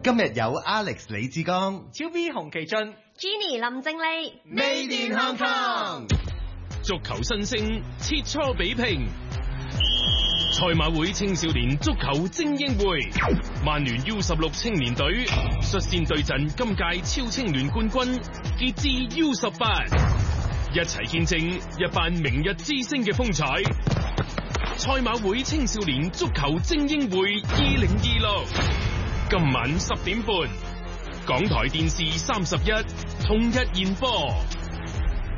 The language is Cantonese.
今日有 Alex 李志剛、 超 B 洪其俊、 Jenny 林正麗、 Made in Hong Kong。 足球新星切磋比拼，賽馬會青少年足球精英會，曼聯 U16 青年隊率先對陣今屆超青聯冠軍傑志 U18， 一齊見證一班明日之星嘅風采。賽馬會青少年足球精英會2026，今晚10點半，港台電視31同日延播。